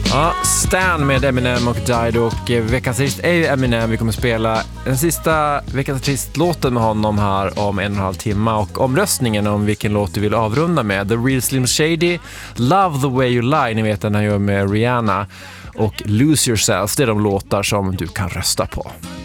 Ja, Stan med Eminem och Dido, och veckans artist är Eminem. Vi kommer spela den sista veckans artistlåten med honom här om 1,5 timme, och omröstningen om vilken låt du vill avrunda med: The Real Slim Shady, Love the Way You Lie, ni vet den han gör med Rihanna, och Lose Yourself. Det är de låtar som du kan rösta på.